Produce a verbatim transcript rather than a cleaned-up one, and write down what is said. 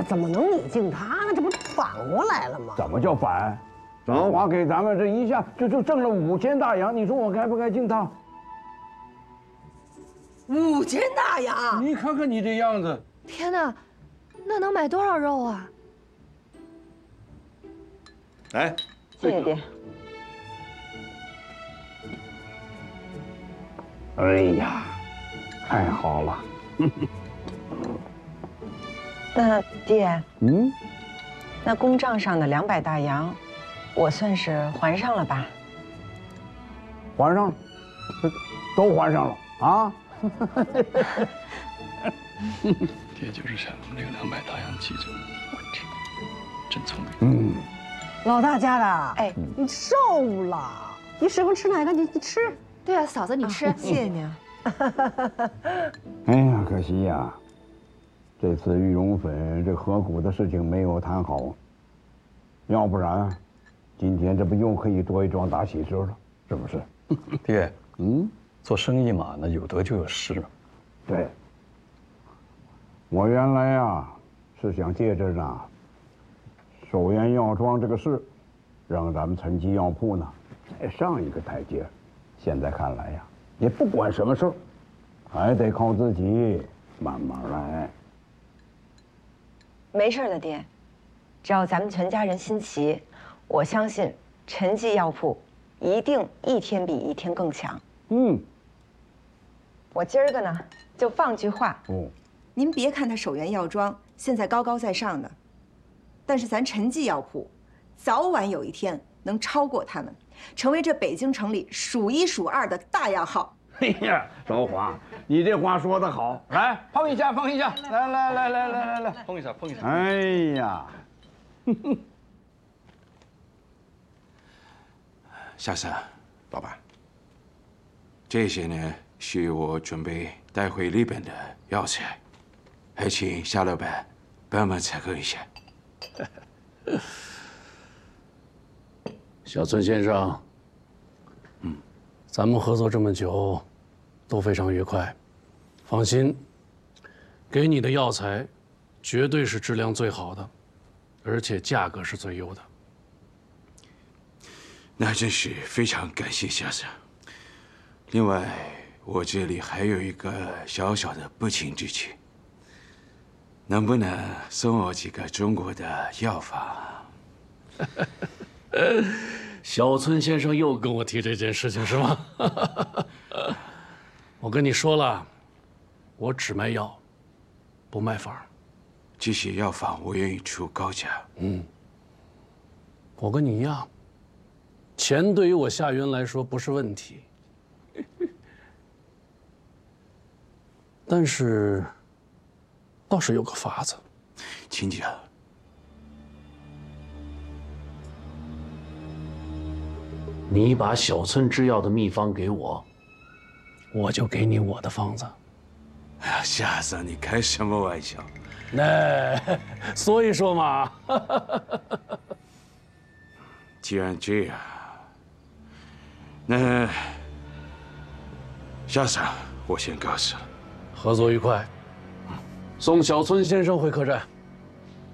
怎么能你敬他呢？这不反过来了吗？ 怎么叫反？张华给咱们这一下就就挣了五千大洋，你说我该不该敬他？ 五千大洋！ 你看看你这样子， 天哪，那能买多少肉啊？ 来， 谢谢爹。 哎呀，太好了！ 那爹， 嗯， 那公账上的两百大洋，我算是还上了吧？ 还上了，都还上了啊！ 爹就是想用这个两百大洋记着我这个，真聪明。 嗯， 老大家的， 哎， 你瘦了，你喜欢吃哪个？你你吃。 对啊，嫂子你吃， 谢谢你啊。 哎呀，可惜呀，这次玉龙粉这合股的事情没有谈好，要不然，今天这不又可以多一桩大喜事了，是不是？ 爹， 嗯， 做生意嘛，那有得就有失。 对。我原来呀是想借着呢寿元药庄这个事，让咱们陈记药铺呢再上一个台阶。现在看来呀，也不管什么事儿，还得靠自己慢慢来。 没事的，爹，只要咱们全家人心齐，我相信陈记药铺一定一天比一天更强。 嗯， 我今儿个呢就放句话， 哦， 您别看它首元药妆现在高高在上的，但是咱陈记药铺，早晚有一天能超过他们，成为这北京城里数一数二的大药号。 哎呀，少华，你这话说得好，来碰一下，碰一下，来来来来来来来， 碰一下，碰一下。 哎呀， 夏生，老板，这些呢是我准备带回日本的药材，还请夏老板帮忙采购一下。 小村先生，嗯，咱们合作这么久，都非常愉快。放心，给你的药材绝对是质量最好的，而且价格是最优的。 那真是非常感谢夏生。另外，我这里还有一个小小的不情之请，能不能送我几个中国的药方？ 小村先生又跟我提这件事情是吗？我跟你说了，我只卖药，不卖方。 这些药方我愿意出高价。 嗯，我跟你一样，钱对于我夏云来说不是问题，但是倒是有个法子。 请讲。 你把小村制药的秘方给我，我就给你我的方子。 哎呀，夏生，你开什么玩笑？ 那所以说嘛， 既然这样，那夏生，我先告辞了。 合作愉快，送小村先生回客栈。